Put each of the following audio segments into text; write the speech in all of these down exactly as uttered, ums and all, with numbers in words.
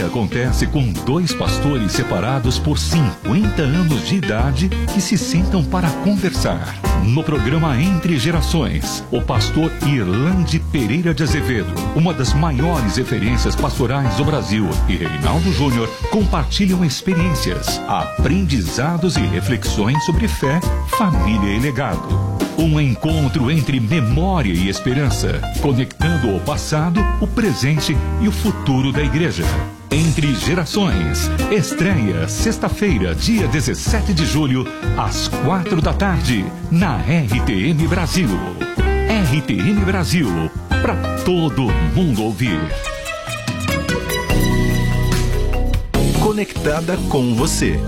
acontece com dois pastores separados por cinquenta anos de idade que se sentam para conversar. No programa Entre Gerações, o pastor Irlande Pereira de Azevedo, uma das maiores referências pastorais do Brasil, e Reinaldo Júnior compartilham experiências, aprendizados e reflexões sobre fé, família e legado. Um encontro entre memória e esperança, conectando o passado, o presente e o futuro da igreja. Entre Gerações, estreia sexta-feira, dia dezessete de julho, às quatro da tarde, na R T M Brasil. R T M Brasil, para todo mundo ouvir. Conectada com você.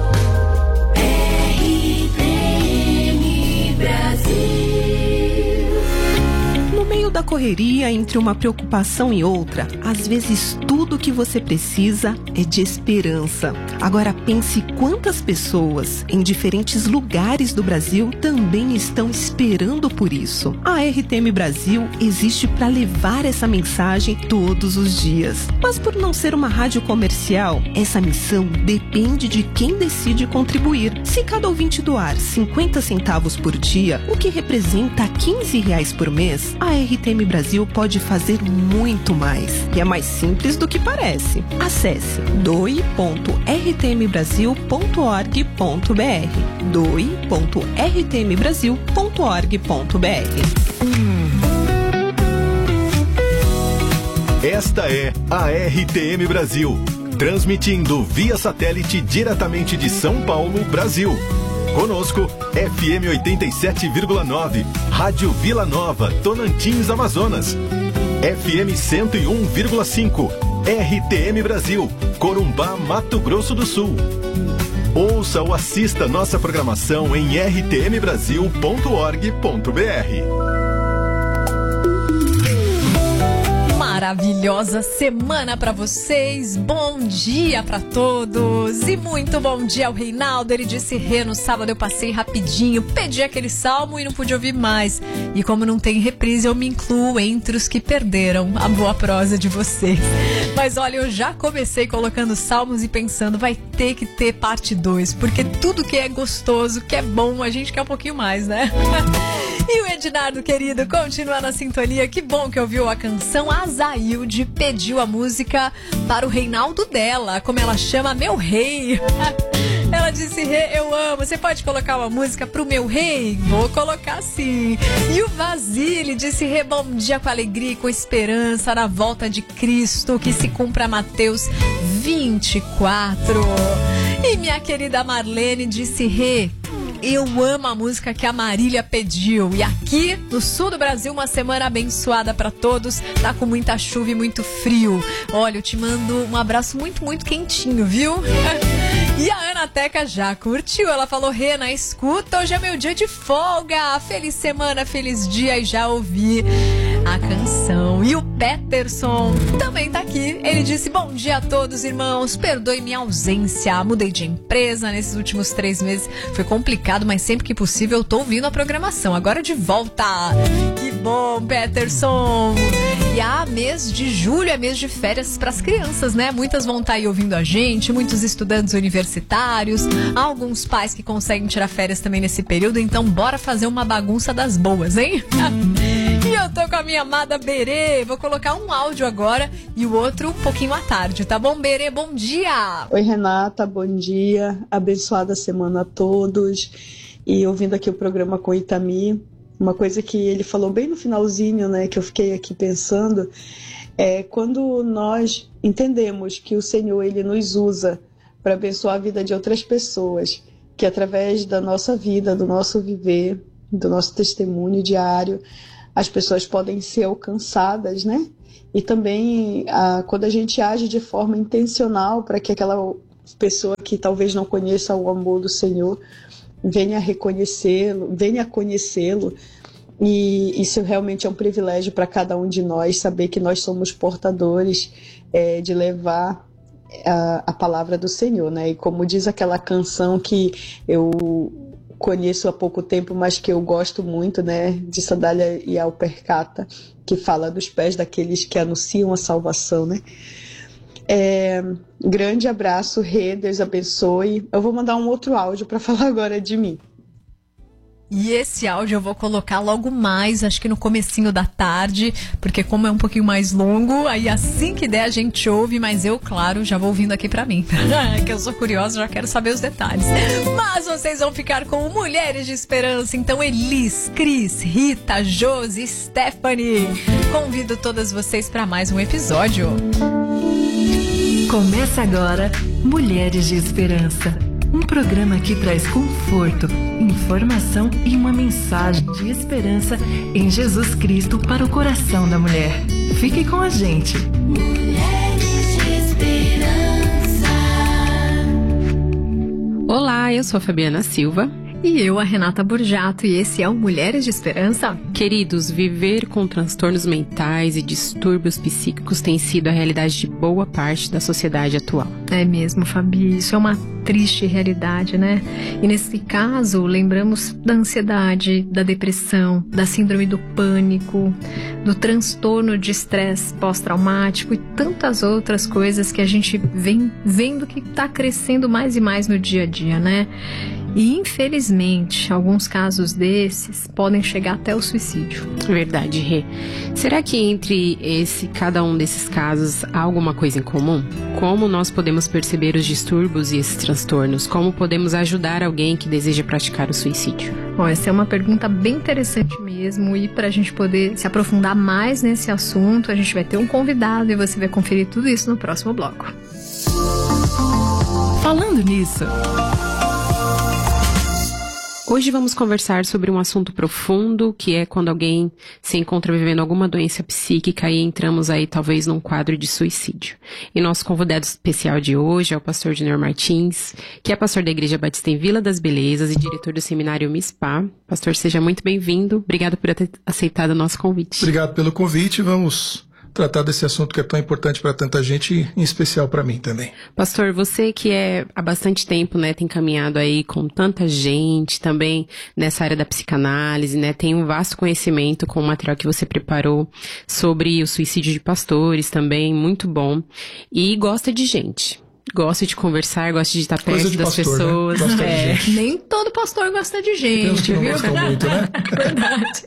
No meio da correria, entre uma preocupação e outra, às vezes tudo que você precisa é de esperança. Agora pense quantas pessoas em diferentes lugares do Brasil também estão esperando por isso. A R T M Brasil existe para levar essa mensagem todos os dias. Mas por não ser uma rádio comercial, essa missão depende de quem decide contribuir. Se cada ouvinte doar cinquenta centavos por dia, o que representa quinze reais por mês, a R T M Brasil pode fazer muito mais. E é mais simples do que parece. Acesse doe ponto r t m brasil ponto org ponto b r doe ponto r t m brasil ponto org ponto b r. Esta é a R T M Brasil, transmitindo via satélite diretamente de São Paulo, Brasil. Conosco, F M oitenta e sete vírgula nove, Rádio Vila Nova, Tonantins, Amazonas. F M cento e um vírgula cinco, R T M Brasil, Corumbá, Mato Grosso do Sul. Ouça ou assista nossa programação em r t m brasil ponto org ponto b r. Maravilhosa semana para vocês, bom dia para todos e muito bom dia ao Reinaldo. Ele disse: Rê, no sábado eu passei rapidinho, pedi aquele salmo e não pude ouvir mais, e como não tem reprise eu me incluo entre os que perderam a boa prosa de vocês. Mas olha, eu já comecei colocando salmos e pensando, vai ter que ter parte dois, porque tudo que é gostoso, que é bom, a gente quer um pouquinho mais, né? E o Ednardo, querido, continua na sintonia. Que bom que ouviu a canção. A Zailde pediu a música para o Reinaldo dela, como ela chama, Meu Rei. Ela disse: Rê, eu amo, você pode colocar uma música pro meu rei? Vou colocar sim. E o Vasile disse: Rê, bom dia com alegria e com esperança na volta de Cristo, que se cumpra Mateus vinte e quatro. E minha querida Marlene disse: Rê, eu amo a música que a Marília pediu. E aqui no sul do Brasil, uma semana abençoada pra todos. Tá com muita chuva e muito frio. Olha, eu te mando um abraço muito, muito quentinho, viu? E a Ana Teca já curtiu. Ela falou: Rena, escuta, hoje é meu dia de folga. Feliz semana, feliz dia. E já ouvi a canção. E o Peterson também tá aqui. Ele disse: bom dia a todos, irmãos. Perdoe minha ausência. Mudei de empresa nesses últimos três meses. Foi complicado, mas sempre que possível eu tô ouvindo a programação. Agora de volta. Que bom, Peterson. E a mês de julho é mês de férias pras crianças, né? Muitas vão estar aí ouvindo a gente, muitos estudantes universitários, alguns pais que conseguem tirar férias também nesse período. Então bora fazer uma bagunça das boas, hein? E eu tô com a minha amada Berê. Vou colocar um áudio agora e o outro um pouquinho à tarde, tá bom, Berê? Bom dia! Oi, Renata, bom dia. Abençoada semana a todos. E ouvindo aqui o programa com o Itami, uma coisa que ele falou bem no finalzinho, né, que eu fiquei aqui pensando, é quando nós entendemos que o Senhor, ele nos usa para abençoar a vida de outras pessoas, que através da nossa vida, do nosso viver, do nosso testemunho diário, as pessoas podem ser alcançadas, né? E também a, quando a gente age de forma intencional para que aquela pessoa que talvez não conheça o amor do Senhor venha a reconhecê-lo, venha a conhecê-lo. E isso realmente é um privilégio para cada um de nós, saber que nós somos portadores é, de levar a, a palavra do Senhor, né? E como diz aquela canção que eu conheço há pouco tempo, mas que eu gosto muito, né, de Sandália e Alpercata, que fala dos pés daqueles que anunciam a salvação, né? É, grande abraço, Rê, Deus abençoe. Eu vou mandar um outro áudio para falar agora de mim. E esse áudio eu vou colocar logo mais, acho que no comecinho da tarde, porque como é um pouquinho mais longo, aí assim que der a gente ouve, mas eu, claro, já vou ouvindo aqui pra mim, que eu sou curiosa, já quero saber os detalhes. Mas vocês vão ficar com Mulheres de Esperança, então Elis, Cris, Rita, Josi, Stephanie. Convido todas vocês para mais um episódio. Começa agora Mulheres de Esperança. Um programa que traz conforto, informação e uma mensagem de esperança em Jesus Cristo para o coração da mulher. Fique com a gente. Mulheres de Esperança. Olá, eu sou a Fabiana Silva. E eu, a Renata Burjato, e esse é o Mulheres de Esperança. Queridos, viver com transtornos mentais e distúrbios psíquicos tem sido a realidade de boa parte da sociedade atual. É mesmo, Fabi, isso é uma triste realidade, né? E nesse caso, lembramos da ansiedade, da depressão, da síndrome do pânico, do transtorno de estresse pós-traumático e tantas outras coisas que a gente vem vendo que está crescendo mais e mais no dia a dia, né? E, infelizmente, alguns casos desses podem chegar até o suicídio. Verdade, Rê. Será que entre esse, cada um desses casos há alguma coisa em comum? Como nós podemos perceber os distúrbios e esses transtornos? Como podemos ajudar alguém que deseja praticar o suicídio? Bom, essa é uma pergunta bem interessante mesmo. E para a gente poder se aprofundar mais nesse assunto, a gente vai ter um convidado e você vai conferir tudo isso no próximo bloco. Falando nisso... Hoje vamos conversar sobre um assunto profundo, que é quando alguém se encontra vivendo alguma doença psíquica e entramos aí talvez num quadro de suicídio. E nosso convidado especial de hoje é o pastor Junior Martins, que é pastor da Igreja Batista em Vila das Belezas e diretor do seminário MISPA. Pastor, seja muito bem-vindo. Obrigado por ter aceitado o nosso convite. Obrigado pelo convite. Vamos tratar desse assunto que é tão importante para tanta gente e em especial para mim também. Pastor, você que é há bastante tempo, né, tem caminhado aí com tanta gente também nessa área da psicanálise, né, tem um vasto conhecimento com o material que você preparou sobre o suicídio de pastores também, muito bom, e gosta de gente. Gosta de conversar, gosta de estar perto das pastor, pessoas. Né? Gosta é. de gente. Nem todo pastor gosta de gente, que não viu? gostam muito, né? Verdade.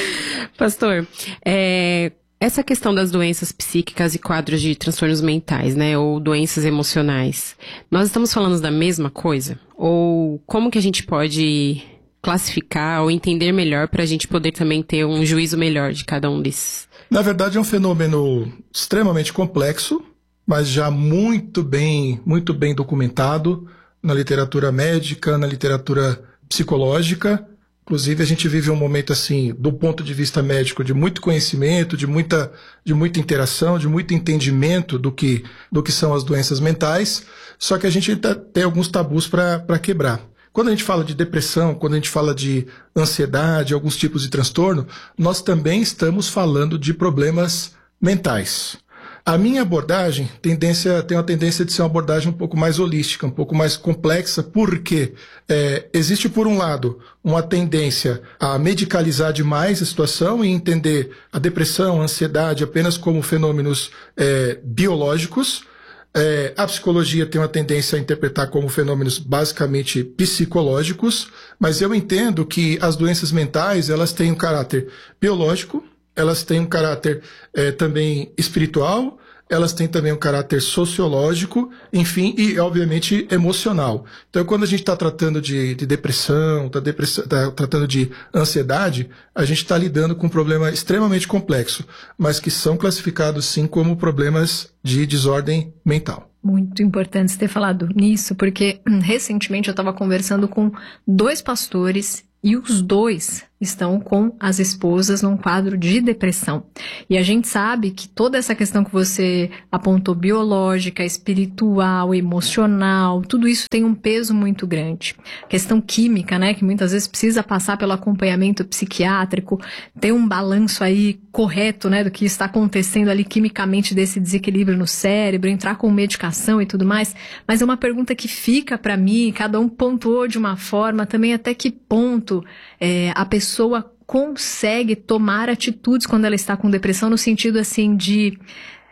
Pastor, é... essa questão das doenças psíquicas e quadros de transtornos mentais, né, ou doenças emocionais, nós estamos falando da mesma coisa? Ou como que a gente pode classificar ou entender melhor para a gente poder também ter um juízo melhor de cada um desses? Na verdade é um fenômeno extremamente complexo, mas já muito bem, muito bem documentado na literatura médica, na literatura psicológica. Inclusive, a gente vive um momento, assim, do ponto de vista médico, de muito conhecimento, de muita, de muita interação, de muito entendimento do que, do que são as doenças mentais, só que a gente tá, tem alguns tabus para quebrar. Quando a gente fala de depressão, quando a gente fala de ansiedade, alguns tipos de transtorno, nós também estamos falando de problemas mentais. A minha abordagem tendência, tem uma tendência de ser uma abordagem um pouco mais holística, um pouco mais complexa, porque é, existe, por um lado, uma tendência a medicalizar demais a situação e entender a depressão, a ansiedade apenas como fenômenos é, biológicos. É, a psicologia tem uma tendência a interpretar como fenômenos basicamente psicológicos, mas eu entendo que as doenças mentais, elas têm um caráter biológico, elas têm um caráter é, também espiritual, elas têm também um caráter sociológico, enfim, e obviamente emocional. Então, quando a gente está tratando de, de depressão, está tá tratando de ansiedade, a gente está lidando com um problema extremamente complexo, mas que são classificados sim como problemas de desordem mental. Muito importante você ter falado nisso, porque hum, recentemente eu estava conversando com dois pastores e os dois estão com as esposas num quadro de depressão. E a gente sabe que toda essa questão que você apontou, biológica, espiritual, emocional, tudo isso tem um peso muito grande. A questão química, né, que muitas vezes precisa passar pelo acompanhamento psiquiátrico, ter um balanço aí correto, né, do que está acontecendo ali quimicamente desse desequilíbrio no cérebro, entrar com medicação e tudo mais. Mas é uma pergunta que fica para mim, cada um pontuou de uma forma, também até que ponto é, a pessoa A pessoa consegue tomar atitudes quando ela está com depressão, no sentido assim de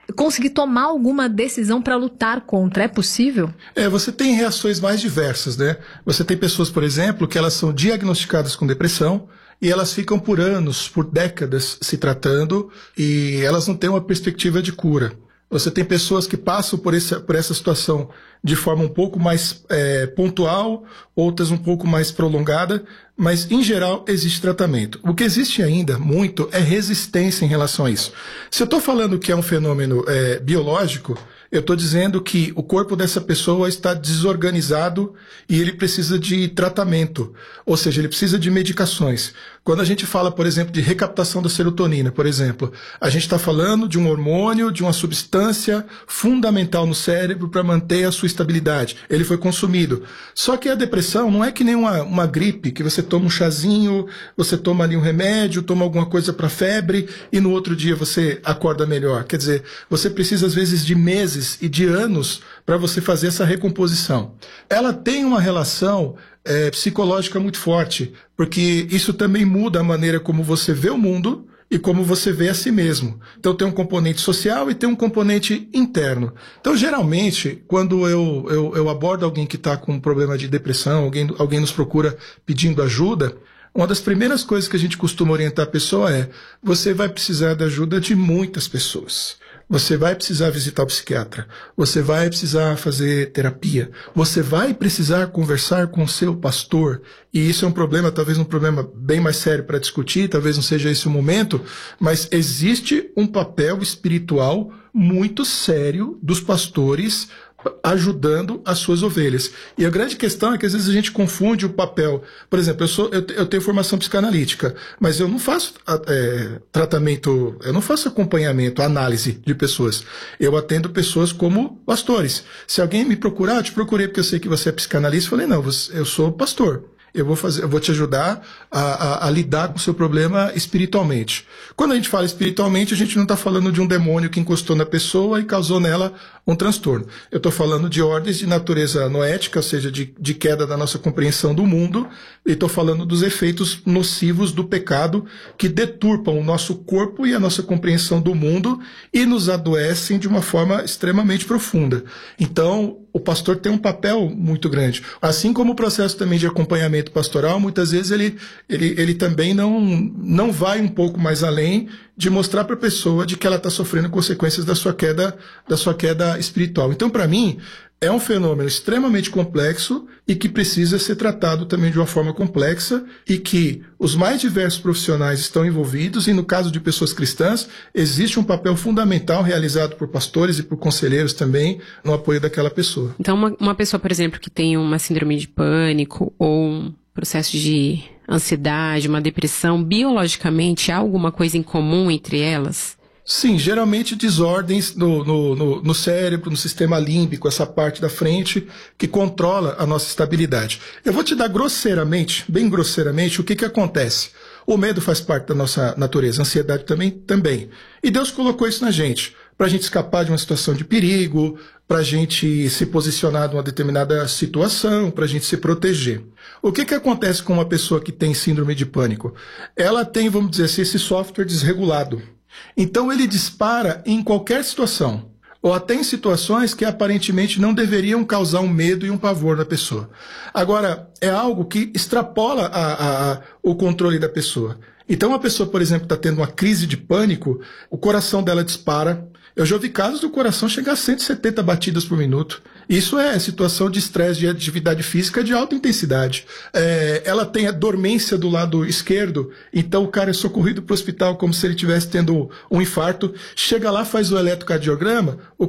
conseguir tomar alguma decisão para lutar contra. É possível? É, você tem reações mais diversas, né? Você tem pessoas, por exemplo, que elas são diagnosticadas com depressão e elas ficam por anos, por décadas se tratando e elas não têm uma perspectiva de cura. Você tem pessoas que passam por essa, por essa situação de forma um pouco mais é, pontual, outras um pouco mais prolongada, mas em geral existe tratamento. O que existe ainda muito é resistência em relação a isso. Se eu estou falando que é um fenômeno é, biológico, eu estou dizendo que o corpo dessa pessoa está desorganizado e ele precisa de tratamento, ou seja, ele precisa de medicações. Quando a gente fala, por exemplo, de recaptação da serotonina, por exemplo, a gente está falando de um hormônio, de uma substância fundamental no cérebro para manter a sua estabilidade. Ele foi consumido. Só que a depressão não é que nem uma, uma gripe, que você toma um chazinho, você toma ali um remédio, toma alguma coisa para febre e no outro dia você acorda melhor. Quer dizer, você precisa às vezes de meses e de anos para você fazer essa recomposição. Ela tem uma relação é, psicológica muito forte, porque isso também muda a maneira como você vê o mundo e como você vê a si mesmo. Então tem um componente social e tem um componente interno. Então geralmente, quando eu, eu, eu abordo alguém que está com um problema de depressão, alguém, alguém nos procura pedindo ajuda, uma das primeiras coisas que a gente costuma orientar a pessoa é: você vai precisar da ajuda de muitas pessoas. Você vai precisar visitar o psiquiatra, você vai precisar fazer terapia, você vai precisar conversar com o seu pastor, e isso é um problema, talvez um problema bem mais sério para discutir, talvez não seja esse o momento, mas existe um papel espiritual muito sério dos pastores ajudando as suas ovelhas. E a grande questão é que às vezes a gente confunde o papel. Por exemplo, eu, sou, eu, eu tenho formação psicanalítica, mas eu não faço é, tratamento, eu não faço acompanhamento, análise de pessoas. Eu atendo pessoas como pastores. Se alguém me procurar, eu te procurei porque eu sei que você é psicanalista, eu falei, não, eu sou pastor. Eu vou, fazer, eu vou te ajudar a, a, a lidar com o seu problema espiritualmente. Quando a gente fala espiritualmente, a gente não está falando de um demônio que encostou na pessoa e causou nela um transtorno. Eu estou falando de ordens de natureza noética, ou seja, de, de queda da nossa compreensão do mundo, e estou falando dos efeitos nocivos do pecado que deturpam o nosso corpo e a nossa compreensão do mundo e nos adoecem de uma forma extremamente profunda. Então, o pastor tem um papel muito grande. Assim como o processo também de acompanhamento pastoral, muitas vezes ele, ele, ele também não, não vai um pouco mais além de mostrar para a pessoa de que ela está sofrendo consequências da sua queda, da sua queda espiritual. Então, para mim, é um fenômeno extremamente complexo e que precisa ser tratado também de uma forma complexa e que os mais diversos profissionais estão envolvidos e, no caso de pessoas cristãs, existe um papel fundamental realizado por pastores e por conselheiros também no apoio daquela pessoa. Então, uma, uma pessoa, por exemplo, que tem uma síndrome de pânico ou um processo de ansiedade, uma depressão, biologicamente há alguma coisa em comum entre elas? Sim, geralmente desordens no, no, no, no cérebro, no sistema límbico, essa parte da frente que controla a nossa estabilidade. Eu vou te dar grosseiramente, bem grosseiramente, o que que acontece. O medo faz parte da nossa natureza, a ansiedade também, também. E Deus colocou isso na gente, para a gente escapar de uma situação de perigo, para a gente se posicionar numa determinada situação, para a gente se proteger. O que que acontece com uma pessoa que tem síndrome de pânico? Ela tem, vamos dizer assim, esse software desregulado. Então ele dispara em qualquer situação, ou até em situações que aparentemente não deveriam causar um medo e um pavor na pessoa. Agora, é algo que extrapola a, a, a, o controle da pessoa. Então, uma pessoa, por exemplo, está tendo uma crise de pânico, o coração dela dispara. Eu já ouvi casos do coração chegar a cento e setenta batidas por minuto. Isso é situação de estresse de atividade física de alta intensidade. É, ela tem a dormência do lado esquerdo, então o cara é socorrido para o hospital como se ele estivesse tendo um infarto. Chega lá, faz o eletrocardiograma, o,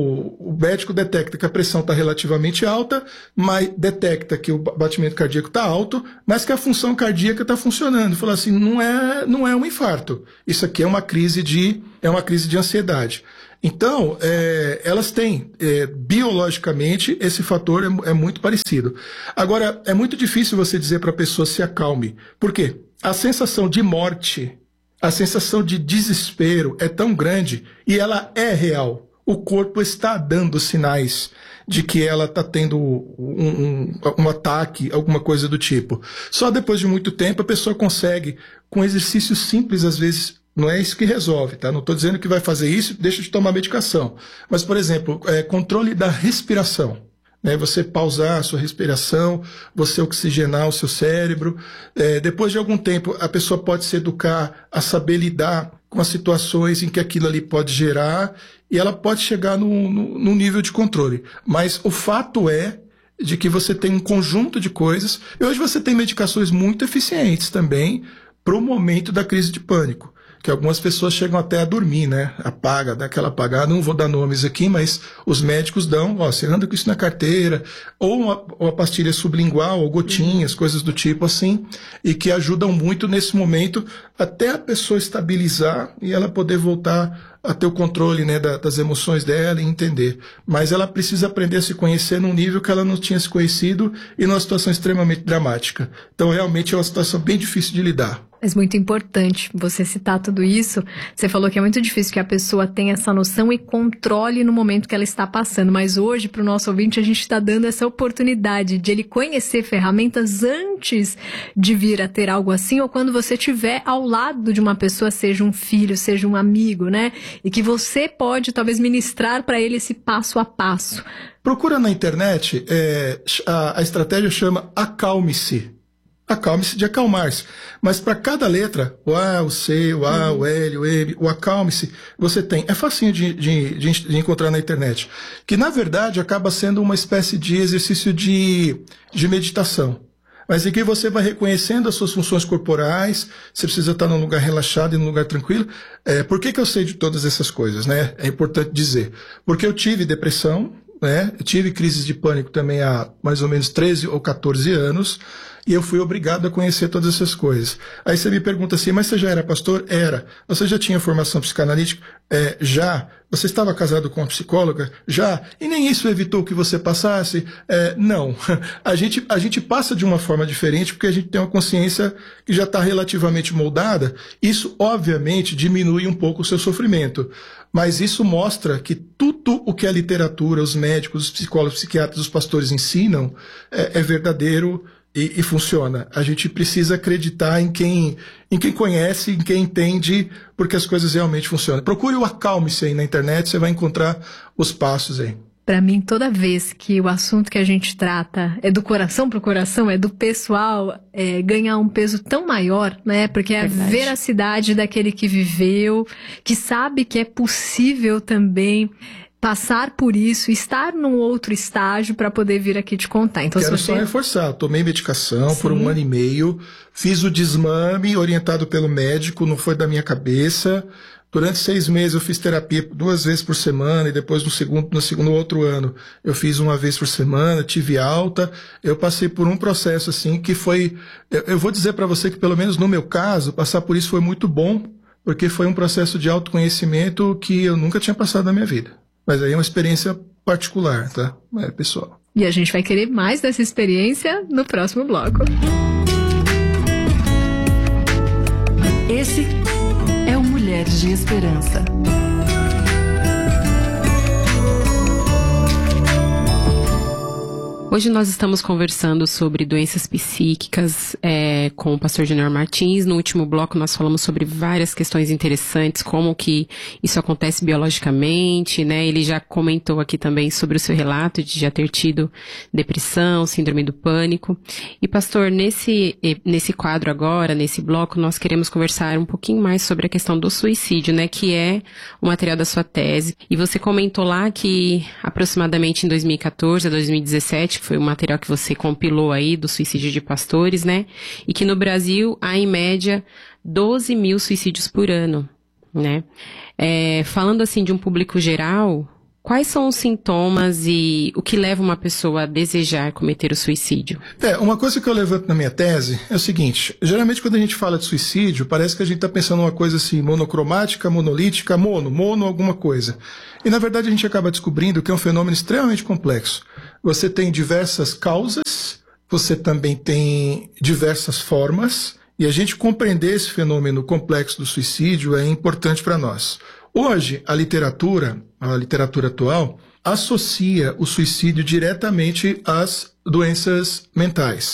o, o médico detecta que a pressão está relativamente alta, mas detecta que o batimento cardíaco está alto, mas que a função cardíaca está funcionando. Fala assim, não é, não é um infarto. Isso aqui é uma crise de, é uma crise de ansiedade. Então, é, elas têm, é, biologicamente, esse fator é, é muito parecido. Agora, é muito difícil você dizer para a pessoa se acalme. Por quê? A sensação de morte, a sensação de desespero é tão grande e ela é real. O corpo está dando sinais de que ela está tendo um, um, um ataque, alguma coisa do tipo. Só depois de muito tempo a pessoa consegue, com exercícios simples, às vezes, Não é isso que resolve, tá? Não estou dizendo que vai fazer isso e deixa de tomar medicação. Mas, por exemplo, é, controle da respiração. Né? Você pausar a sua respiração, você oxigenar o seu cérebro. É, depois de algum tempo, a pessoa pode se educar a saber lidar com as situações em que aquilo ali pode gerar e ela pode chegar num, num nível de controle. Mas o fato é de que você tem um conjunto de coisas e hoje você tem medicações muito eficientes também para o momento da crise de pânico. Que algumas pessoas chegam até a dormir, né? Apaga, dá aquela apagada, não vou dar nomes aqui, mas os médicos dão, ó, você anda com isso na carteira, ou uma, uma pastilha sublingual, ou gotinhas, uhum. coisas do tipo assim, e que ajudam muito nesse momento até a pessoa estabilizar e ela poder voltar a ter o controle, né, da, das emoções dela e entender. Mas ela precisa aprender a se conhecer num nível que ela não tinha se conhecido e numa situação extremamente dramática. Então, realmente é uma situação bem difícil de lidar. Mas muito importante você citar tudo isso. Você falou que é muito difícil que a pessoa tenha essa noção e controle no momento que ela está passando. Mas hoje, para o nosso ouvinte, a gente está dando essa oportunidade de ele conhecer ferramentas antes de vir a ter algo assim, ou quando você estiver ao lado de uma pessoa, seja um filho, seja um amigo, né? E que você pode, talvez, ministrar para ele esse passo a passo. Procura na internet, é, a, a estratégia chama Acalme-se. Acalme-se de acalmar-se. Mas para cada letra, o A, o C, o A, uhum. o L, o M, o acalme-se, você tem. É facinho de, de, de, de encontrar na internet. Que, na verdade, acaba sendo uma espécie de exercício de, de meditação. Mas em que você vai reconhecendo as suas funções corporais, você precisa estar num lugar relaxado e num lugar tranquilo. É, por que que eu sei de todas essas coisas, né? É importante dizer. Porque eu tive depressão, né? Eu tive crises de pânico também há mais ou menos treze ou quatorze anos. E eu fui obrigado a conhecer todas essas coisas. Aí você me pergunta assim, mas você já era pastor? Era. Você já tinha formação psicanalítica? É, já. Você estava casado com uma psicóloga? Já. E nem isso evitou que você passasse? É, não. A gente, a gente passa de uma forma diferente porque a gente tem uma consciência que já está relativamente moldada. Isso, obviamente, diminui um pouco o seu sofrimento. Mas isso mostra que tudo o que a literatura, os médicos, os psicólogos, os psiquiatras, os pastores ensinam é, é verdadeiro. E, e funciona. A gente precisa acreditar em quem, em quem conhece, em quem entende, porque as coisas realmente funcionam. Procure o Acalme-se aí na internet, você vai encontrar os passos aí. Para mim, toda vez que o assunto que a gente trata é do coração para o coração, é do pessoal, é, ganhar um peso tão maior, né? Porque é Verdade. A veracidade daquele que viveu, que sabe que é possível também passar por isso, estar num outro estágio para poder vir aqui te contar. Então, Quero se você... só reforçar, tomei medicação Sim. por um ano e meio, fiz o desmame orientado pelo médico, não foi da minha cabeça. Durante seis meses eu fiz terapia duas vezes por semana e depois no segundo, no segundo outro ano eu fiz uma vez por semana, tive alta. Eu passei por um processo assim que foi, eu, eu vou dizer para você que pelo menos no meu caso, passar por isso foi muito bom, porque foi um processo de autoconhecimento que eu nunca tinha passado na minha vida. Mas aí é uma experiência particular, tá? É pessoal. E a gente vai querer mais dessa experiência no próximo bloco. Esse é o Mulheres de Esperança. Hoje nós estamos conversando sobre doenças psíquicas é, com o pastor Junior Martins. No último bloco nós falamos sobre várias questões interessantes, como que isso acontece biologicamente, né? Ele já comentou aqui também sobre o seu relato de já ter tido depressão, síndrome do pânico. E pastor, nesse, nesse quadro agora, nesse bloco, nós queremos conversar um pouquinho mais sobre a questão do suicídio, né? Que é o material da sua tese. E você comentou lá que aproximadamente em dois mil e quatorze a dois mil e dezessete, que foi o material que você compilou aí do suicídio de pastores, né? E que no Brasil há, em média, doze mil suicídios por ano, né? É, falando assim de um público geral, quais são os sintomas e o que leva uma pessoa a desejar cometer o suicídio? É, uma coisa que eu levanto na minha tese é o seguinte, geralmente quando a gente fala de suicídio, parece que a gente está pensando uma coisa assim, monocromática, monolítica, mono, mono alguma coisa. E na verdade a gente acaba descobrindo que é um fenômeno extremamente complexo. Você tem diversas causas, você também tem diversas formas, e a gente compreender esse fenômeno complexo do suicídio é importante para nós. Hoje, a literatura, a literatura atual, associa o suicídio diretamente às doenças mentais.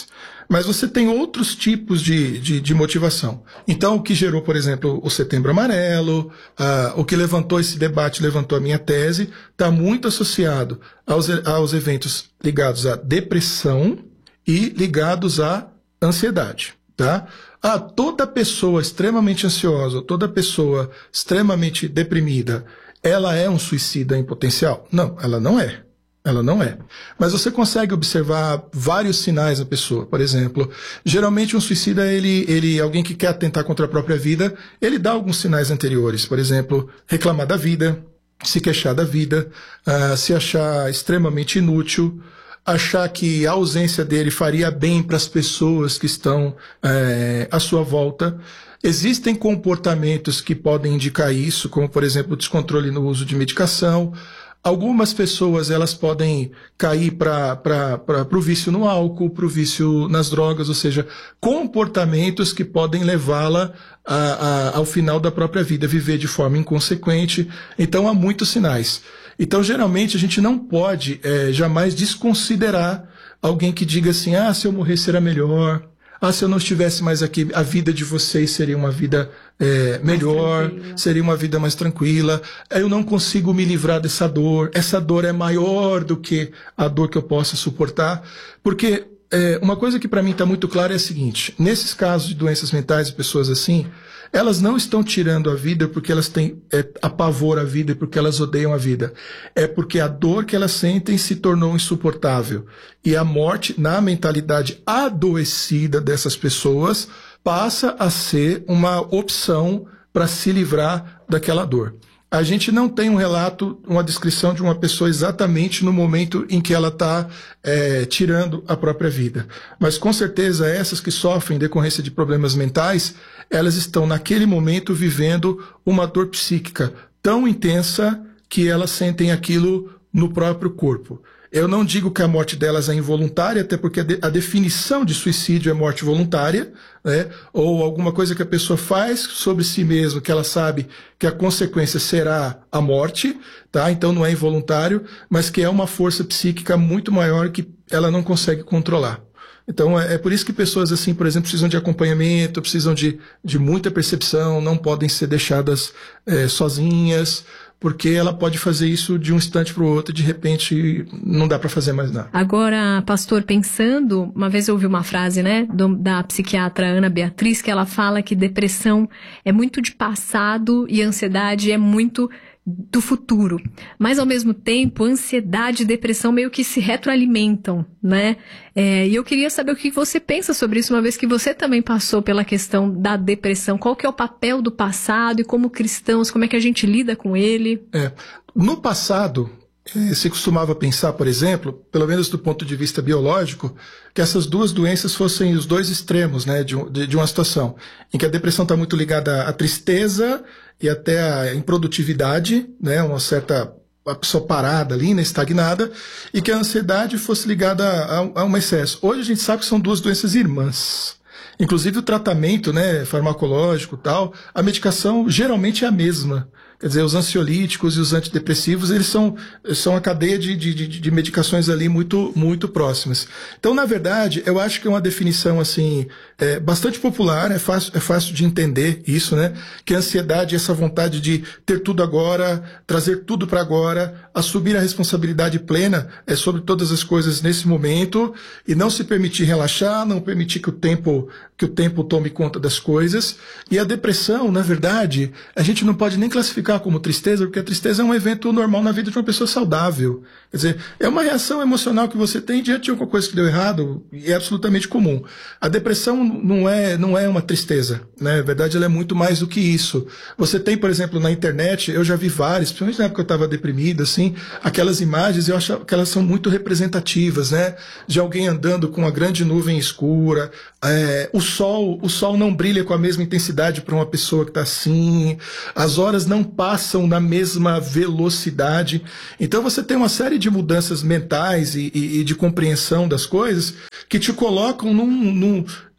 Mas você tem outros tipos de, de, de motivação. Então, o que gerou, por exemplo, o Setembro Amarelo, uh, o que levantou esse debate, levantou a minha tese, está muito associado aos, aos eventos ligados à depressão e ligados à ansiedade. Tá? Ah, toda pessoa extremamente ansiosa, toda pessoa extremamente deprimida, ela é um suicida em potencial? Não, ela não é. Ela não é. Mas você consegue observar vários sinais na pessoa. Por exemplo, geralmente um suicida, ele, ele, alguém que quer atentar contra a própria vida, ele dá alguns sinais anteriores. Por exemplo, reclamar da vida, se queixar da vida, uh, se achar extremamente inútil, achar que a ausência dele faria bem para as pessoas que estão é, à sua volta. Existem comportamentos que podem indicar isso, como, por exemplo, o descontrole no uso de medicação. Algumas pessoas, elas podem cair para o vício no álcool, para o vício nas drogas, ou seja, comportamentos que podem levá-la a, a, ao final da própria vida, viver de forma inconsequente. Então, há muitos sinais. Então, geralmente, a gente não pode é, jamais desconsiderar alguém que diga assim, ah, se eu morrer será melhor, ah, se eu não estivesse mais aqui, a vida de vocês seria uma vida é, melhor, seria uma vida mais tranquila, eu não consigo me livrar dessa dor, essa dor é maior do que a dor que eu possa suportar, porque é, uma coisa que para mim está muito clara é a seguinte, nesses casos de doenças mentais e pessoas assim, elas não estão tirando a vida porque elas têm é, apavor à vida e porque elas odeiam a vida. É porque a dor que elas sentem se tornou insuportável. E a morte, na mentalidade adoecida dessas pessoas, passa a ser uma opção para se livrar daquela dor. A gente não tem um relato, uma descrição de uma pessoa exatamente no momento em que ela está é, tirando a própria vida. Mas com certeza essas que sofrem decorrência de problemas mentais, elas estão naquele momento vivendo uma dor psíquica tão intensa que elas sentem aquilo no próprio corpo. Eu não digo que a morte delas é involuntária, até porque a, de, a definição de suicídio é morte voluntária, né? Ou alguma coisa que a pessoa faz sobre si mesma, que ela sabe que a consequência será a morte, tá? Então não é involuntário, mas que é uma força psíquica muito maior que ela não consegue controlar. Então é, é por isso que pessoas assim, por exemplo, precisam de acompanhamento, precisam de, de muita percepção, não podem ser deixadas é, sozinhas, porque ela pode fazer isso de um instante para o outro e de repente não dá para fazer mais nada. Agora, pastor, pensando, uma vez eu ouvi uma frase, né, do, da psiquiatra Ana Beatriz, que ela fala que depressão é muito de passado e ansiedade é muito do futuro. Mas, ao mesmo tempo, ansiedade e depressão meio que se retroalimentam, né? É, e eu queria saber o que você pensa sobre isso, uma vez que você também passou pela questão da depressão. Qual que é o papel do passado e como cristãos, como é que a gente lida com ele? É, no passado, se costumava pensar, por exemplo, pelo menos do ponto de vista biológico, que essas duas doenças fossem os dois extremos, né, de, de, de uma situação, em que a depressão está muito ligada à tristeza e até à improdutividade, né, uma certa a pessoa parada ali, né, estagnada, e que a ansiedade fosse ligada a, a um excesso. Hoje a gente sabe que são duas doenças irmãs. Inclusive o tratamento, né, farmacológico e tal, a medicação geralmente é a mesma. Quer dizer, os ansiolíticos e os antidepressivos, eles são, são a cadeia de, de, de medicações ali muito, muito próximas. Então, na verdade, eu acho que é uma definição, assim, é, bastante popular, é fácil, é fácil de entender isso, né? Que a ansiedade é essa vontade de ter tudo agora, trazer tudo para agora, assumir a responsabilidade plena é, sobre todas as coisas nesse momento e não se permitir relaxar, não permitir que o tempo, que o tempo tome conta das coisas. E a depressão, na verdade, a gente não pode nem classificar como tristeza, porque a tristeza é um evento normal na vida de uma pessoa saudável. Quer dizer, é uma reação emocional que você tem diante de alguma coisa que deu errado e é absolutamente comum. A depressão não é, não é uma tristeza, né? Na verdade, ela é muito mais do que isso. Você tem, por exemplo, na internet, eu já vi várias, principalmente na época que eu estava deprimido, assim, aquelas imagens, eu acho que elas são muito representativas, né? De alguém andando com uma grande nuvem escura, é, o sol, o sol não brilha com a mesma intensidade para uma pessoa que está assim, as horas não passam na mesma velocidade. Então você tem uma série de mudanças mentais e, e, e de compreensão das coisas que te colocam num, num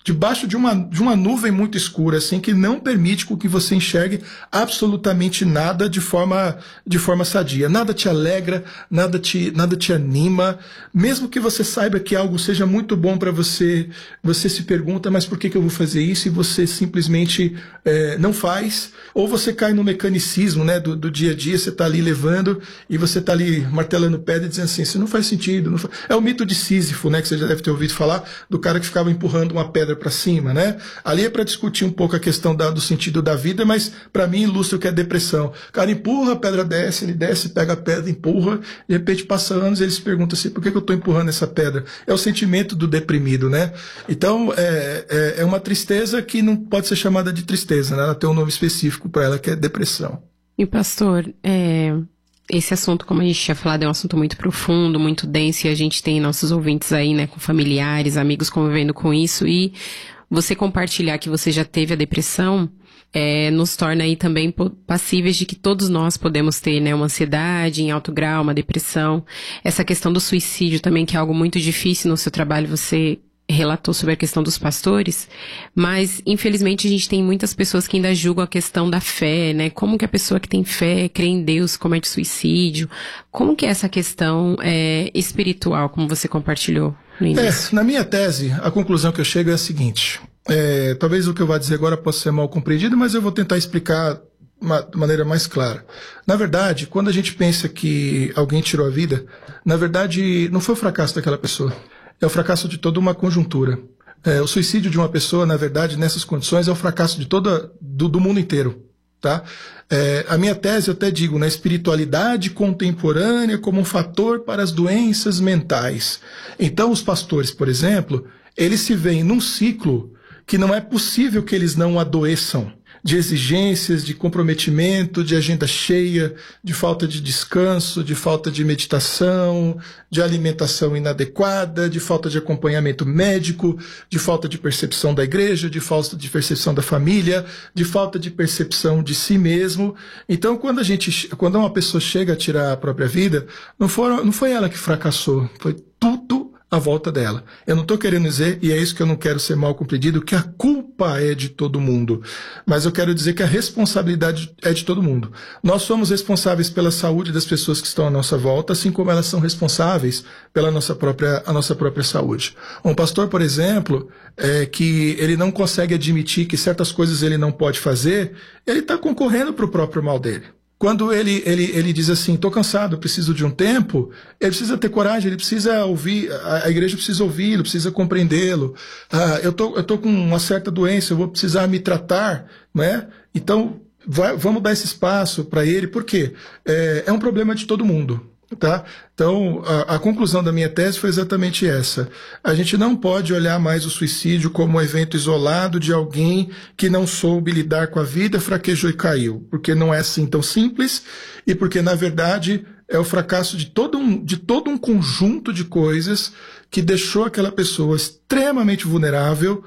debaixo de uma, de uma nuvem muito escura, assim, que não permite com que você enxergue absolutamente nada de forma, de forma sadia. Nada te alegra, nada te, nada te anima. Mesmo que você saiba que algo seja muito bom para você, você se pergunta, mas por que, que eu vou fazer isso? E você simplesmente é, não faz. Ou você cai no mecanicismo, né, do, do dia a dia, você está ali levando e você está ali martelando pedra e dizendo assim, isso não faz sentido. Não faz... É o mito de Sísifo, né, que você já deve ter ouvido falar, do cara que ficava empurrando uma pedra para cima, né? Ali é para discutir um pouco a questão da, do sentido da vida, mas para mim ilustra o que é depressão. O cara empurra, a pedra desce, ele desce, pega a pedra, empurra, de repente passa anos e ele se pergunta assim, por que, que eu estou empurrando essa pedra? É o sentimento do deprimido, né? Então, é, é, é uma tristeza que não pode ser chamada de tristeza, né? Ela tem um nome específico para ela, que é depressão. E pastor, é... esse assunto, como a gente tinha falado, é um assunto muito profundo, muito denso, e a gente tem nossos ouvintes aí, né, com familiares, amigos convivendo com isso, e você compartilhar que você já teve a depressão, é, nos torna aí também passíveis de que todos nós podemos ter, né, uma ansiedade em alto grau, uma depressão. Essa questão do suicídio também, que é algo muito difícil no seu trabalho, você relatou sobre a questão dos pastores, mas infelizmente a gente tem muitas pessoas que ainda julgam a questão da fé, né? Como que a pessoa que tem fé, crê em Deus, comete suicídio? Como que é essa questão é, espiritual, como você compartilhou no início? É, na minha tese, a conclusão que eu chego é a seguinte, é, talvez o que eu vou dizer agora possa ser mal compreendido, mas eu vou tentar explicar de maneira mais clara. Na verdade, quando a gente pensa que alguém tirou a vida, na verdade não foi o fracasso daquela pessoa. É o fracasso de toda uma conjuntura. É, o suicídio de uma pessoa, na verdade, nessas condições, é o fracasso de toda, do, do mundo inteiro. Tá? É, a minha tese, eu até digo, na espiritualidade contemporânea como um fator para as doenças mentais. Então, os pastores, por exemplo, eles se veem num ciclo que não é possível que eles não adoeçam. De exigências, de comprometimento, de agenda cheia, de falta de descanso, de falta de meditação, de alimentação inadequada, de falta de acompanhamento médico, de falta de percepção da igreja, de falta de percepção da família, de falta de percepção de si mesmo. Então, quando a gente, quando uma pessoa chega a tirar a própria vida, não foi, não foi ela que fracassou, foi tudo à volta dela. Eu não estou querendo dizer, e é isso que eu não quero ser mal compreendido, que a culpa é de todo mundo. Mas eu quero dizer que a responsabilidade é de todo mundo. Nós somos responsáveis pela saúde das pessoas que estão à nossa volta, assim como elas são responsáveis pela nossa própria, a nossa própria saúde. Um pastor, por exemplo, é, que ele não consegue admitir que certas coisas ele não pode fazer, ele está concorrendo para o próprio mal dele. Quando ele, ele, ele diz assim, estou cansado, preciso de um tempo, ele precisa ter coragem, ele precisa ouvir, a, a igreja precisa ouvi-lo, precisa compreendê-lo. Ah, eu tô, eu tô com uma certa doença, eu vou precisar me tratar, né? Então, vai, vamos dar esse espaço para ele, por quê? É, é um problema de todo mundo. Tá? Então, a, a conclusão da minha tese foi exatamente essa. A gente não pode olhar mais o suicídio como um evento isolado de alguém que não soube lidar com a vida, fraquejou e caiu. Porque não é assim tão simples e porque, na verdade, é o fracasso de todo um, de todo um conjunto de coisas que deixou aquela pessoa extremamente vulnerável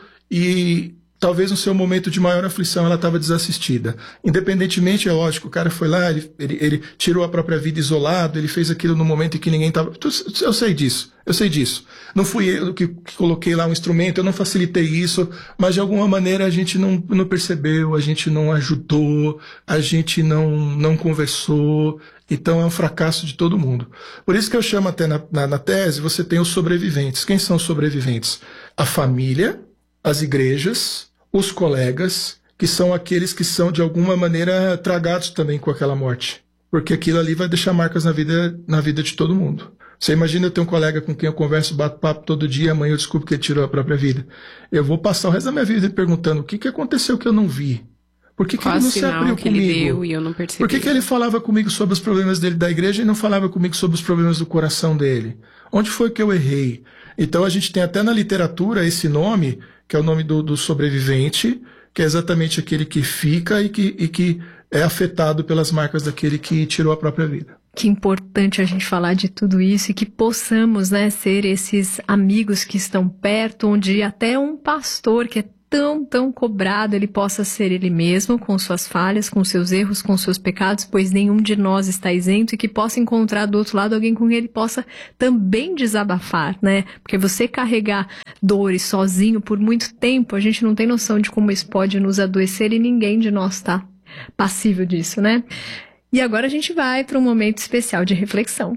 e talvez no seu momento de maior aflição ela estava desassistida. Independentemente, é lógico, o cara foi lá, ele, ele, ele tirou a própria vida isolado, ele fez aquilo no momento em que ninguém estava... Eu sei disso, eu sei disso. Não fui eu que, que coloquei lá um instrumento, eu não facilitei isso, mas de alguma maneira a gente não, não percebeu, a gente não ajudou, a gente não, não conversou. Então é um fracasso de todo mundo. Por isso que eu chamo até na, na, na tese, você tem os sobreviventes. Quem são os sobreviventes? A família, as igrejas, os colegas, que são aqueles que são de alguma maneira tragados também com aquela morte. Porque aquilo ali vai deixar marcas na vida, na vida de todo mundo. Você imagina eu ter um colega com quem eu converso, bato papo todo dia, amanhã eu descubro que ele tirou a própria vida. Eu vou passar o resto da minha vida me perguntando o que, que aconteceu que eu não vi. Por que, que ele não se abriu que comigo? Ele deu e eu não percebi. Por que, que ele falava comigo sobre os problemas dele da igreja e não falava comigo sobre os problemas do coração dele? Onde foi que eu errei? Então a gente tem até na literatura esse nome, que é o nome do, do sobrevivente, que é exatamente aquele que fica e que, e que é afetado pelas marcas daquele que tirou a própria vida. Que importante a gente falar de tudo isso e que possamos, né, ser esses amigos que estão perto, onde até um pastor que é tão, tão cobrado, ele possa ser ele mesmo, com suas falhas, com seus erros, com seus pecados, pois nenhum de nós está isento, e que possa encontrar do outro lado alguém com quem ele possa também desabafar, né? Porque você carregar dores sozinho por muito tempo, a gente não tem noção de como isso pode nos adoecer, e ninguém de nós está passível disso, né? E agora a gente vai para um momento especial de reflexão.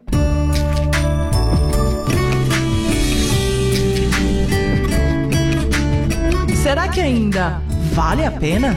Será que ainda vale a pena?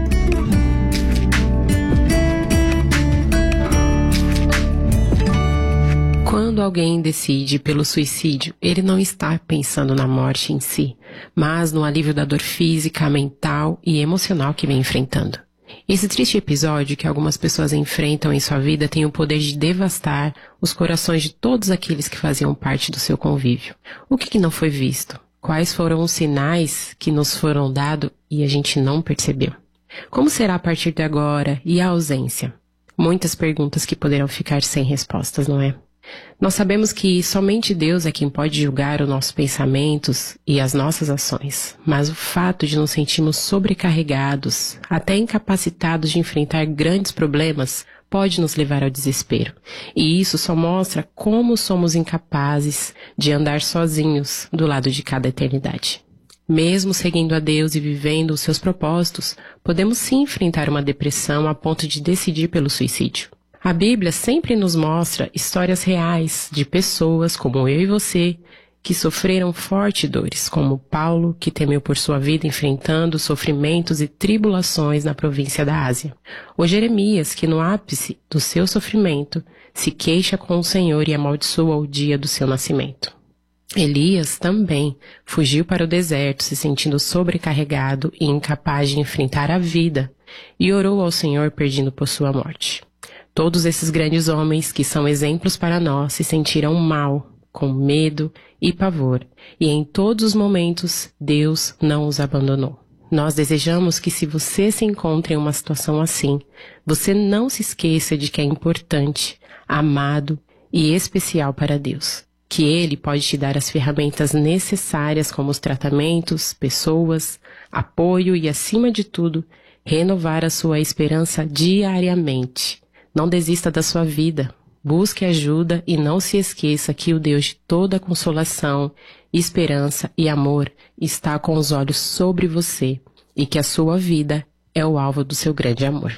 Quando alguém decide pelo suicídio, ele não está pensando na morte em si, mas no alívio da dor física, mental e emocional que vem enfrentando. Esse triste episódio que algumas pessoas enfrentam em sua vida tem o poder de devastar os corações de todos aqueles que faziam parte do seu convívio. O que, que não foi visto? Quais foram os sinais que nos foram dados e a gente não percebeu? Como será a partir de agora e a ausência? Muitas perguntas que poderão ficar sem respostas, não é? Nós sabemos que somente Deus é quem pode julgar os nossos pensamentos e as nossas ações, mas o fato de nos sentirmos sobrecarregados, até incapacitados de enfrentar grandes problemas, pode nos levar ao desespero. E isso só mostra como somos incapazes de andar sozinhos do lado de cada eternidade. Mesmo seguindo a Deus e vivendo os seus propósitos, podemos sim enfrentar uma depressão a ponto de decidir pelo suicídio. A Bíblia sempre nos mostra histórias reais de pessoas como eu e você, que sofreram fortes dores, como Paulo, que temeu por sua vida enfrentando sofrimentos e tribulações na província da Ásia. Ou Jeremias, que no ápice do seu sofrimento se queixa com o Senhor e amaldiçoa o dia do seu nascimento. Elias também fugiu para o deserto, se sentindo sobrecarregado e incapaz de enfrentar a vida, e orou ao Senhor pedindo por sua morte. Todos esses grandes homens que são exemplos para nós se sentiram mal, com medo e pavor, e em todos os momentos Deus não os abandonou. Nós desejamos que, se você se encontra em uma situação assim, você não se esqueça de que é importante, amado e especial para Deus, que Ele pode te dar as ferramentas necessárias, como os tratamentos, pessoas, apoio e, acima de tudo, renovar a sua esperança diariamente. Não desista da sua vida. Busque ajuda e não se esqueça que o Deus de toda consolação, esperança e amor está com os olhos sobre você e que a sua vida é o alvo do seu grande amor.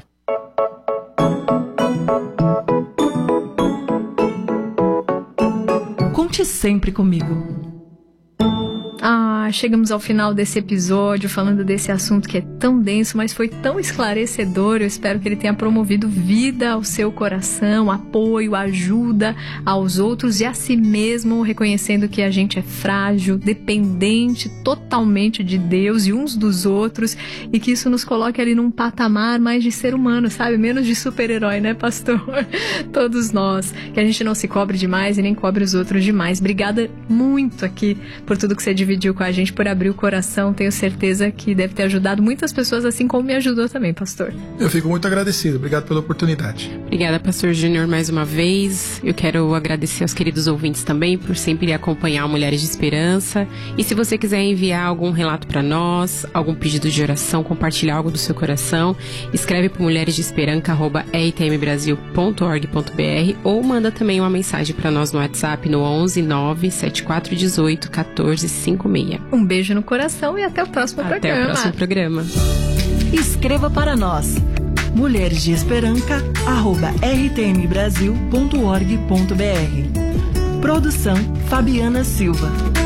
Conte sempre comigo. Ah, chegamos ao final desse episódio falando desse assunto que é tão denso, mas foi tão esclarecedor. Eu espero que ele tenha promovido vida ao seu coração, apoio, ajuda aos outros e a si mesmo, reconhecendo que a gente é frágil, dependente totalmente de Deus e uns dos outros, e que isso nos coloque ali num patamar mais de ser humano, sabe? Menos de super-herói, né, pastor? Todos nós. Que a gente não se cobre demais e nem cobre os outros demais. Obrigada muito aqui por tudo que você dividiu com a gente, por abrir o coração. Tenho certeza que deve ter ajudado muitas pessoas, assim como me ajudou também, pastor. Eu fico muito agradecido. Obrigado pela oportunidade. Obrigada, pastor Júnior, mais uma vez. Eu quero agradecer aos queridos ouvintes também por sempre acompanhar o Mulheres de Esperança. E se você quiser enviar algum relato para nós, algum pedido de oração, compartilhar algo do seu coração, escreve para mulheres de esperança arroba e i t m brasil ponto org ponto b r ou manda também uma mensagem para nós no WhatsApp no onze nove sete quatro um oito um quatro cinco seis. Um beijo no coração e até o próximo até programa. Até o próximo programa. Escreva para nós. mulheres de esperança arroba r t m brasil ponto org ponto b r. Produção Fabiana Silva.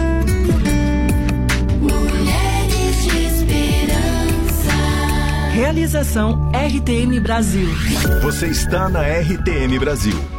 Mulheres de Esperança. Realização R T M Brasil. Você está na R T M Brasil.